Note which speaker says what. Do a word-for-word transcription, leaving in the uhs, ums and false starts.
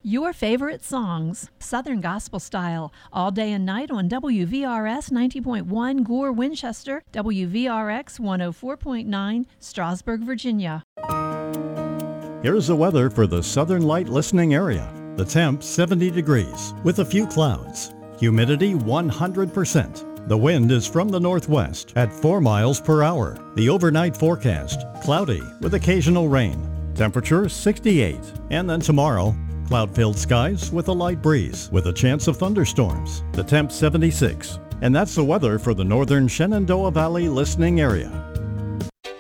Speaker 1: Your favorite songs, Southern Gospel Style, all day and night on W V R S ninety point one Gore, Winchester, W V R X one oh four point nine, Strasburg, Virginia.
Speaker 2: Here's the weather for the Southern Light listening area. The temp seventy degrees with a few clouds. Humidity one hundred percent. The wind is from the northwest at four miles per hour. The overnight forecast, cloudy with occasional rain. Temperature sixty-eight. And then tomorrow, cloud-filled skies with a light breeze with a chance of thunderstorms. The temp seventy-six. And that's the weather for the northern Shenandoah Valley listening area.